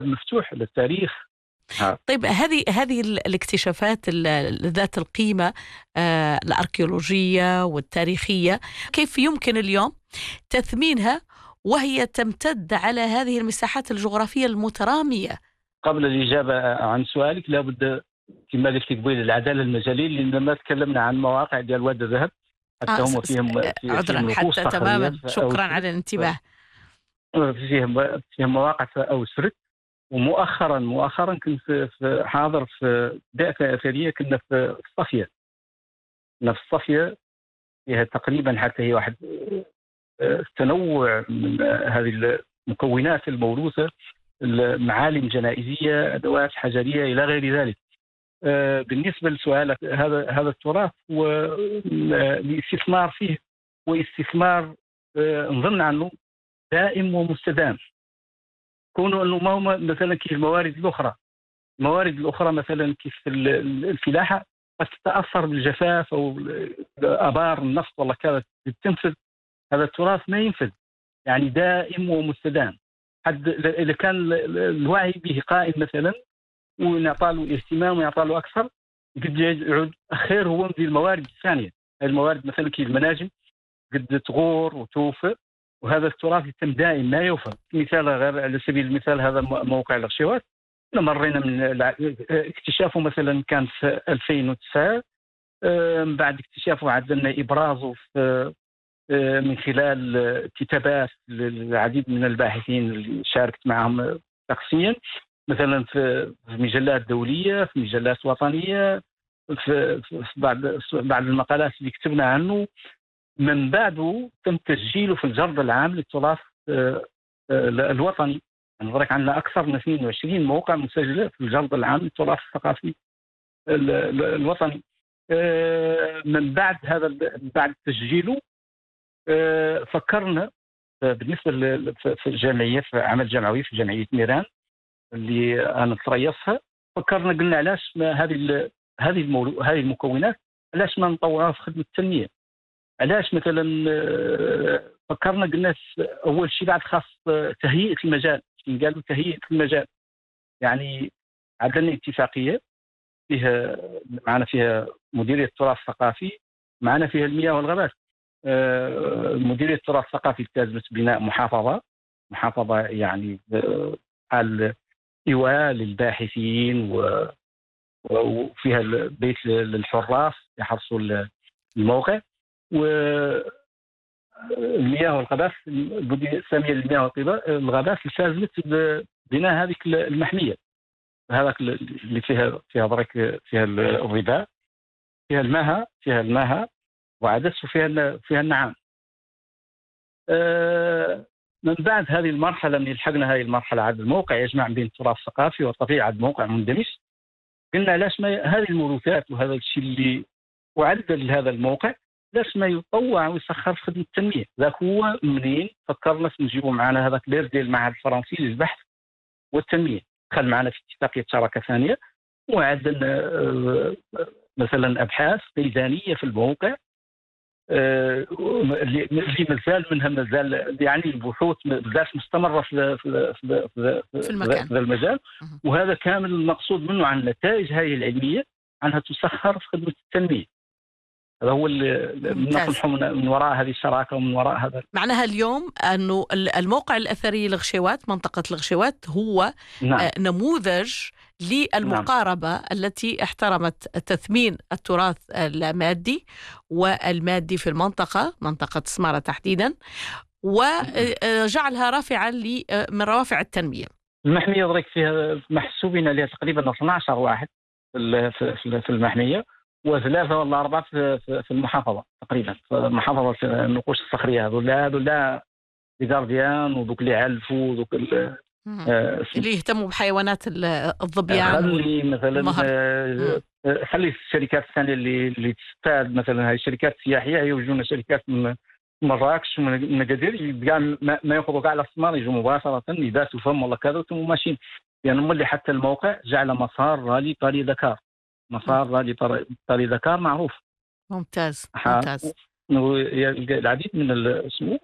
مفتوح للتاريخ. طيب هذه الاكتشافات ذات القيمة الأركيولوجية والتاريخية، كيف يمكن اليوم تثمينها وهي تمتد على هذه المساحات الجغرافية المترامية؟ قبل الإجابة عن سؤالك لابد كما قلت قبيل العدالة المجالية، لأن ما تكلمنا عن مواقع ديال واد الذهب حتى هم عذرا فيهم رؤوس حتى صخريات تماما، شكرا على الانتباه. فيهم مواقع أو سرت. ومؤخرا كنت حاضر في بعثة أثرية، كنا في الصفية. كنا في الصفية فيها تقريبا حتى هي واحد تنوع من هذه المكونات الموروثة، المعالم جنائزية، أدوات حجرية إلى غير ذلك. بالنسبة لسؤالك، هذا التراث والاستثمار فيه واستثمار نظن عنه دائم ومستدام، كونه أنه ما هو مثلا كيف الموارد الأخرى مثلا كيف الفلاحة قد تتأثر بالجفاف أو آبار النفط ولا كذا تنفذ. هذا التراث ما ينفذ، يعني دائم ومستدام. حد إذا كان الوعي به قائم مثلا ونعطى له اهتمام ويعطى له أكثر، قد يعود خير هو من الموارد الثانية. الموارد مثلا كي المناجم قد تغور وتوفى، وهذا التراث يتم دائم ما يوفى. مثال غير على سبيل المثال هذا موقع الغشيوات، مرينا من اكتشافه مثلا كان في 2009. بعد اكتشافه عدلنا إبرازه في من خلال كتابات للعديد من الباحثين اللي شاركت معهم شخصيا، مثلا في مجلات دولية، في مجلات وطنية، في بعض المقالات اللي كتبنا عنه. من بعده تم تسجيله في الجرد العام للتراث الوطني. نظرك عندنا أكثر من 22 موقع مسجلة في الجرد العام للتراث الثقافي الوطني. من بعد تسجيله فكرنا بالنسبة في الجمعية، في عمل جمعوي في جمعية ميران اللي أنا تريثها، فكرنا قلنا علاش هذه المكونات علاش ما نطورها في خدمة التنمية. علاش مثلا فكرنا قلنا أول شيء بعد خاص تهيئة المجال. قالوا تهيئة المجال يعني عندنا اتفاقية معنا فيها مديرية التراث الثقافي، معنا فيها المياه والغابات. مديرية التراث الثقافي التزمت بناء محافظة يعني حال إيواء للباحثين، وفيها البيت للحراس يحرصوا الموقع. والمياه والغابات السامية للمياه والغابات التزمت ببناء هذه المحمية، هذاك اللي فيها برك فيها الرباء، فيها الماها وعدس وفيها النعام. من بعد هذه المرحلة من لحقنا هذه المرحلة عاد الموقع يجمع بين التراث الثقافي والطبيعة، عاد موقع مندمج. قلنا علاش ما هذه الموروثات وهذا الشيء اللي وعدل هذا الموقع علاش ما يطوع ويسخر في خدمة التنمية. ذاك هو منين فكرنا في نجيبوا معنا هذاك لير ديال المعهد الفرنسي للبحث والتنمية، دخل معنا في اتفاقية شراكة ثانية، وعدلنا مثلا أبحاث ميدانية في الموقع اللي مازال يعني البحوث بزاف مستمرة في المجال. وهذا كامل المقصود منه عن النتائج هذه العلمية أنها تسخر في خدمة التنمية. هذا هو نطمح من وراء هذه الشراكة ومن وراء هذا. معناها اليوم أنه الموقع الأثري الغشيوات، منطقة الغشيوات، هو نموذج للمقاربة التي احترمت تثمين التراث المادي والمادي في منطقة سمارة تحديدا، وجعلها رافعة من روافع التنمية. المحمية ضرك فيها محسوبين عليها تقريبا 12 واحد في المحمية، وثلاثة ولا أربعة في المحافظة تقريبا، في محافظة النقوش الصخرية. هذول لا الجارديان وذوك اللي علفوا وذوك اللي يهتموا بحيوانات الظبيان. خلي مثلا خلي الشركات الثانية اللي تستعد مثلا هاي الشركات السياحية يوجدون شركات من مراكش ومن أكادير ما يأخذوا كاع على الثمار، يجوا مباشرة يباتوا فم ولا كذا وتم ماشيين. يعني اللي حتى الموقع جعل مسار رالي طريق دكار، مسار رالي طريق دكار معروف. ممتاز. العديد من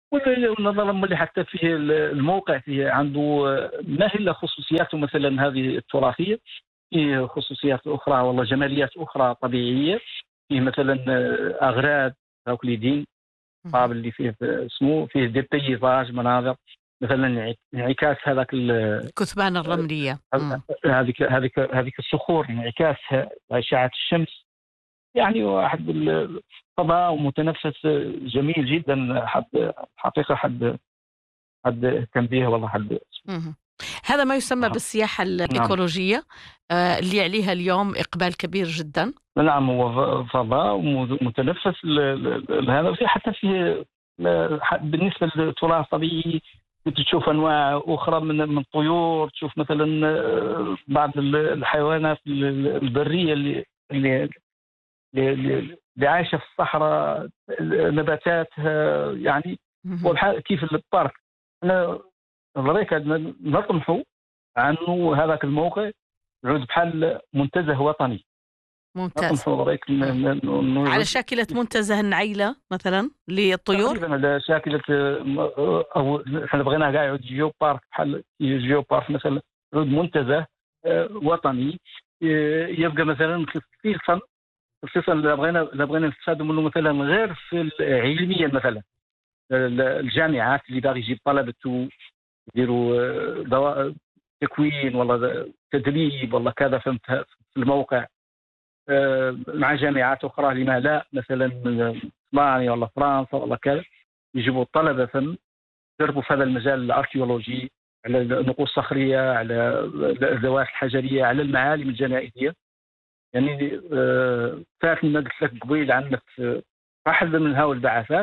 ونظرا ملي حتى فيه الموقع فيه عنده ما هي إلا خصوصياته مثلا هذه التراثية، فيه خصوصيات أخرى والله جماليات أخرى طبيعية، فيه مثلا أغراد هاوكليدين مهم. قابل اللي فيه اسمه فيه دي بيزاج مناظر، مثلا انعكاس هذاك الكثبان الرملية. هذيك الصخور انعكاسها أشعة الشمس، يعني واحد الفضاء ومتنفس جميل جدا. حقيقة حد اهتم به والله حد. مهم. هذا ما يسمى بالسياحة نعم الإيكولوجية، اللي عليها اليوم إقبال كبير جدا. نعم، هو فضاء ومتنفس هذا في حتى في بالنسبة للتراث الطبيعي تشوف أنواع أخرى من الطيور، تشوف مثلا بعض الحيوانات البرية اللي اللي عايشة في الصحراء، نباتاتها يعني. مهم. كيف البارك، أنا بريك نطمحوا عنه هذاك الموقع يعود بحال منتزه وطني. ممتاز. نطمحوا بريك مم. إنه على يعود شاكلة منتزه النعيلة مثلا للطيور. تقريبا على شاكلة، أو احنا بغينا كاع يعود جيو بارك بحال جيو بارك مثلا، يعود منتزه وطني، يبقى مثلا خصيصا لا بغينا نستفادوا منه مثلا غير في علميا، مثلا الجامعات اللي باغي يجيب طلبته يديروا تكوين ولا تدريب ولا كذا في الموقع، مع جامعات اخرى لما لا، مثلا من اسبانيا ولا فرنسا ولا كذا، يجيبوا الطلبه يدربوا في هذا المجال الاركيولوجي، على النقوش الصخريه، على الذوات الحجريه، على المعالم الجنائزيه. يعني تعرف ما قلت لك قبيل عنك واحد من هؤلاء البعثات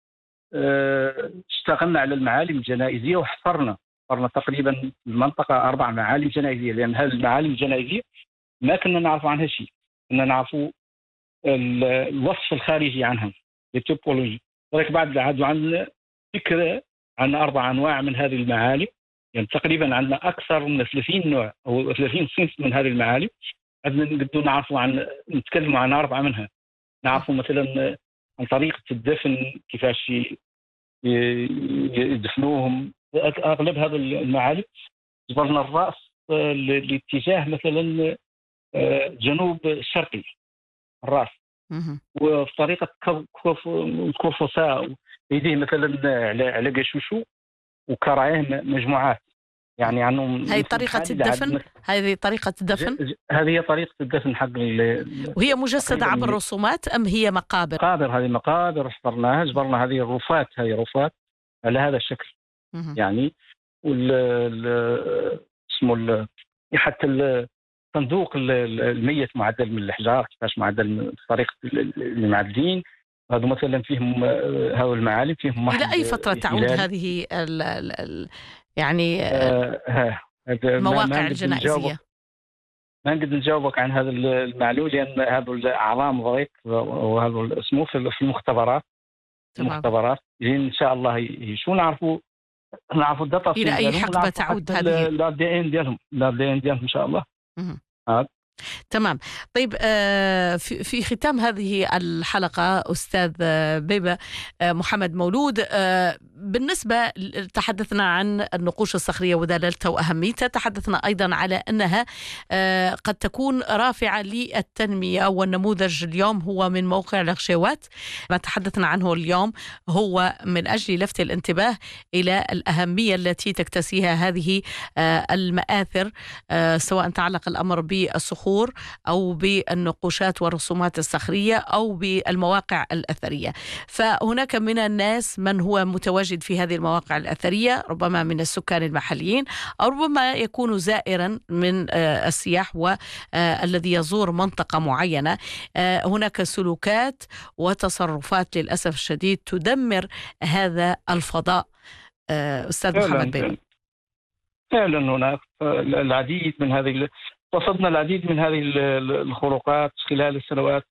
اشتغلنا على المعالم الجنائزيه وحفرنا تقريبا المنطقه 4 معالم جنائزيه، لان هذه المعالم الجنائزيه ما كنا نعرف عنها شيء، كنا نعرفوا الوصف الخارجي عنها، التوبولوجي. ولكن بعد عادوا عندنا فكره عن 4 أنواع من هذه المعالم، يعني تقريبا عندنا اكثر من 30 نوع او 30 صنف من هذه المعالم. نقدروا نتكلموا عن 4 منها. نعرفوا مثلا عن طريقه الدفن، كيفاش يدفنوهم. اغلب هذا المعالم جبرنا الراس لاتجاه مثلا جنوب الشرقي الراس، مهم. وفي طريقه كوفوسا يديه مثلا على قشوشو وكراعيه مجموعات، يعني عنهم هذه طريقة الدفن. هذه طريقة الدفن. هذه هي طريقه الدفن حق وهي مجسدة عبر تقريبا الرسومات أم هي مقابر؟ مقابر. هذه مقابر جبرنا هذه الرفات، هذه رفات على هذا الشكل مهم. يعني. اسمه حتى صندوق الميت معدل من الحجار، كيفاش معدل من طريقه المعدلين. هذا مثلا فيهم هؤلاء المعالم فيهم واحد إلى أي فترة تعود هلال. هذه يعني ما المواقع نقدر نجاوبك، الجنائزية؟ عن هذا المعلوم، لان هذا الاعلام ضريك وهذا اسمه في المختبرات. تمام. ان شاء الله شو نعرفوا الداتا إلى أي ديالهم، حقبة ونعرفوا تعود حتى هذه؟ الدي ان ديالهم، ان شاء الله. مهم. هذا تمام. طيب، في ختام هذه الحلقة أستاذ بيبة محمد مولود، بالنسبة تحدثنا عن النقوش الصخرية ودلالتها وأهميتها، تحدثنا أيضا على أنها قد تكون رافعة للتنمية، والنموذج اليوم هو من موقع لغشيوات. ما تحدثنا عنه اليوم هو من أجل لفت الانتباه إلى الأهمية التي تكتسيها هذه المآثر، سواء تعلق الأمر بالصخور أو بالنقوشات والرسومات الصخرية أو بالمواقع الأثرية. فهناك من الناس من هو متواجد في هذه المواقع الأثرية، ربما من السكان المحليين، أو ربما يكون زائرا من السياح والذي يزور منطقة معينة. هناك سلوكات وتصرفات للأسف الشديد تدمر هذا الفضاء. أستاذ محمد بيبة. فعلا هناك العديد من هذه، رصدنا العديد من هذه الخروقات خلال السنوات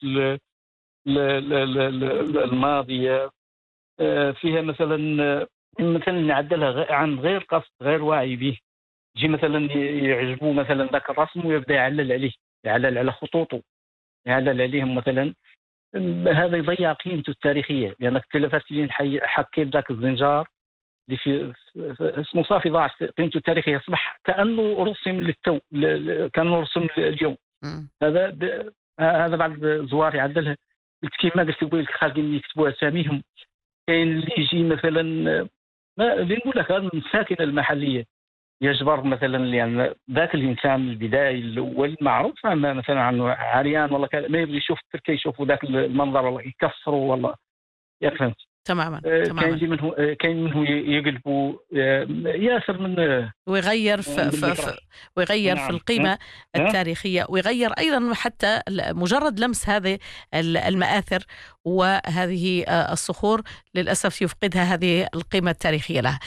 الماضية. فيها مثلا نعدلها عن غير قصد، غير واعي به. يجي مثلا يعجبه مثلا ذاك الرسم ويبدا يعلل عليه، على خطوطه، يعلل عليهم مثلا هذا يضيع قيمته التاريخية، لأنك التلفات اللي حكيت ذاك الزنجار اللي في اسمه صافي ضاعت قيمته التاريخية، أصبح كأنه رسم للتو، كأنه رسم اليوم. هذا بعد زوار يعدلها كيما قلت لك خالدين يكتبوا أساميهم. كاين اللي يجي مثلا اللي نقول لك الساكنة المحلية يجبر مثلا، لأن ذاك الإنسان البدائي الأول معروف مثلا عنه عريان والله ما يبغي يشوف تركيا، يشوفوا ذاك المنظر والله يكسروا والله، فهمت تماما. كاين منه يقلبوا ياسر من ويغير في القيمة التاريخية، ويغير أيضا حتى مجرد لمس هذه المآثر وهذه الصخور للأسف يفقدها هذه القيمة التاريخية لها.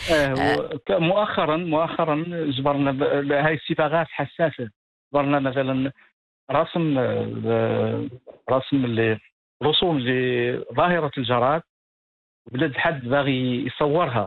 مؤخرا جبرنا هاي الصبغات حساسة، جبرنا مثلا رسوم لظاهرة الجراد، بلد حد باغي يصورها،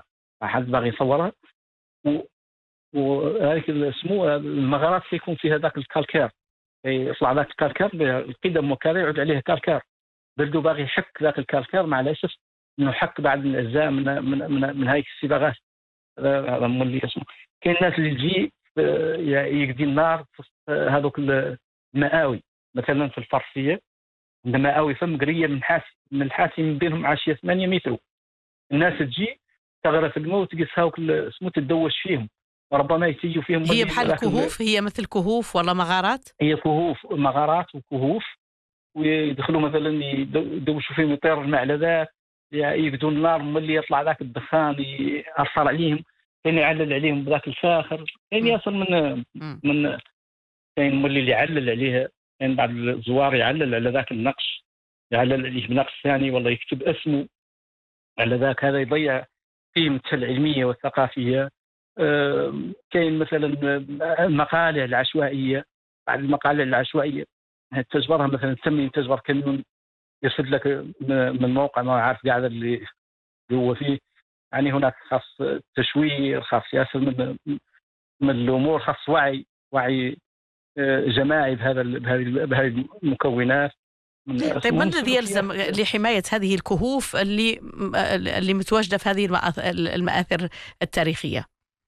وهذيك اسمه المغارات يكون فيها ذاك الكالكير، يطلع ذاك الكالكير القدم وكذا يعود عليه كالكير، بلدو باغي يحك ذاك الكالكير، مع الاسف انه حك بعض الاجزاء من هاي الصبغات. هذا مولي اسمه. كاين الناس اللي تجي يقضي النار في هذوك المآوي، مثلا في الفرسيه عندما مآوي فم قريه من الحاسم بينهم عاشيه 8 متر، الناس تجي تغرف الماء وتقيسها اسمه تدوش فيهم، وربما يتيجوا فيهم. هي بحال كهوف، هي مثل كهوف ولا مغارات؟ هي كهوف، مغارات وكهوف، ويدخلوا مثلا يدوشوا فيهم، يطير الماء على ذاك، يقدوا النار ملي يطلع ذاك الدخان يأثر عليهم، كاين يعلل عليهم بذاك الفاخر، كاين يصل من كاين ملي اللي يعلل عليها، كاين بعض الزوار يعلل على ذاك النقش، يعلل عليه بنقش ثاني والله يكتب اسمه على ذاك، هذا يضيع قيمته العلمية والثقافية. كاين مثلا المقالع العشوائية، بعض المقالع العشوائية تجبرها مثلا تسمي تجبر كنون يرسل لك من موقع ما عارف قاعد اللي هو فيه، يعني هناك خاص تشوير، خاص ياسر من الأمور، خاص وعي جماعي بهذه المكونات. طيب من الذي يلزم لحماية هذه الكهوف اللي متواجدة في هذه المآثر التاريخية؟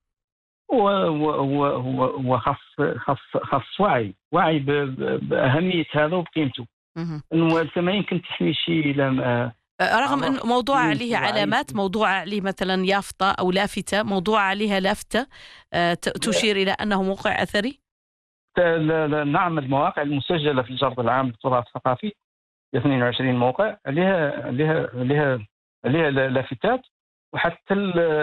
خاص وعي بأهمية هذا وبقيمته، إنه ما يمكن تحمي شيء رغم أن موضوع عليه علامات، موضوع عليه مثلا يافطة أو لافتة، موضوع عليها لافتة تشير إلى أنه موقع أثري. نعم، المواقع المسجلة في الجرد العام للتراث الثقافي 22 موقع لها لافتات، وحتى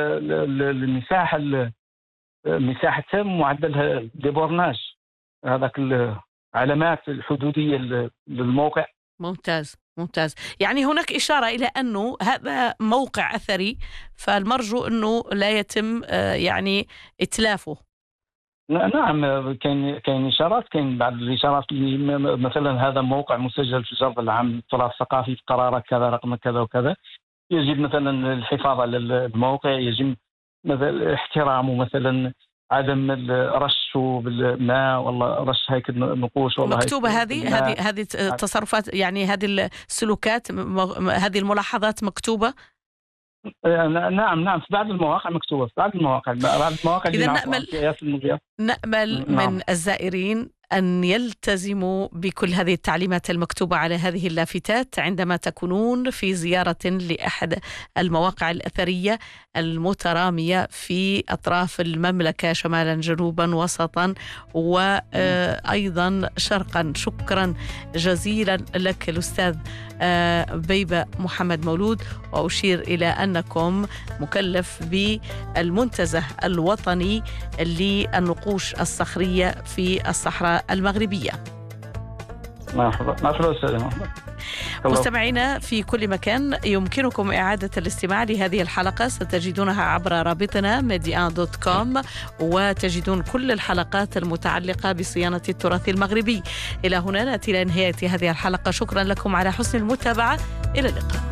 مساحتها معدلها ديبورناج، هذاك العلامات الحدودية للموقع. ممتاز. يعني هناك إشارة إلى أنه هذا موقع أثري، فالمرجو أنه لا يتم يعني إتلافه. نعم، كاين إشارات، كاين بعض الإشارات اللي مثلا هذا موقع مسجل في الجرد العام للتراث الثقافي في قرارة كذا رقم كذا وكذا، يجب مثلا الحفاظ على الموقع، يجب مثلا احترامه، مثلا عدم رشه بالماء والله رش هيك النقوش والله مكتوبة هذه التصرفات، يعني هذه السلوكات، هذه الملاحظات مكتوبة. نعم، في بعض المواقع مكتوبة، في بعض المواقع إذا نأمل من الزائرين أن يلتزموا بكل هذه التعليمات المكتوبة على هذه اللافتات عندما تكونون في زيارة لأحد المواقع الأثرية المترامية في أطراف المملكة، شمالا جنوبا وسطا وأيضا شرقا. شكرا جزيلا لك الأستاذ بيبة محمد مولود، وأشير إلى أنكم مكلف بالمنتزه الوطني للنقوش الصخرية في الصحراء المغربية. مستمعينا في كل مكان، يمكنكم إعادة الاستماع لهذه الحلقة، ستجدونها عبر رابطنا median.com، وتجدون كل الحلقات المتعلقة بصيانة التراث المغربي. إلى هنا نأتي إلى نهاية هذه الحلقة، شكرا لكم على حسن المتابعة، إلى اللقاء.